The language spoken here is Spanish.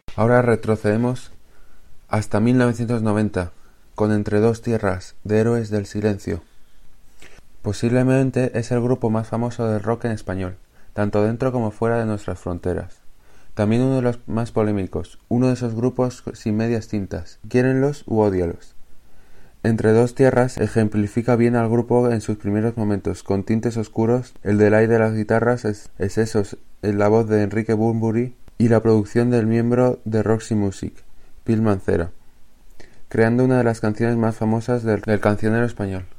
Ahora retrocedemos hasta 1990, con Entre dos tierras, de Héroes del Silencio. Posiblemente es el grupo más famoso del rock en español, tanto dentro como fuera de nuestras fronteras. También uno de los más polémicos, uno de esos grupos sin medias tintas, quiérenlos u ódialos. Entre dos tierras ejemplifica bien al grupo en sus primeros momentos, con tintes oscuros, el delay de las guitarras es la voz de Enrique Bunbury y la producción del miembro de Roxy Music, Phil Mancera, creando una de las canciones más famosas del cancionero español.